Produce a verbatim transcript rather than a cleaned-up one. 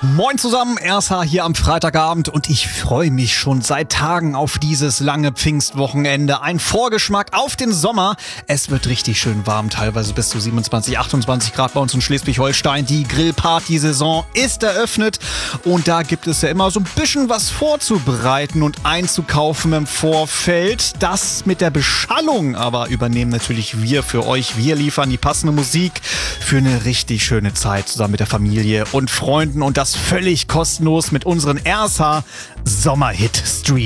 Moin zusammen, R S H hier am Freitagabend und ich freue mich schon seit Tagen auf dieses lange Pfingstwochenende. Ein Vorgeschmack auf den Sommer. Es wird richtig schön warm, teilweise bis zu siebenundzwanzig, achtundzwanzig Grad bei uns in Schleswig-Holstein. Die Grillparty-Saison ist eröffnet und da gibt es ja immer so ein bisschen was vorzubereiten und einzukaufen im Vorfeld. Das mit der Beschallung aber übernehmen natürlich wir für euch. Wir liefern die passende Musik für eine richtig schöne Zeit zusammen mit der Familie und Freunden und das völlig kostenlos mit unseren R S H Sommerhit-Stream.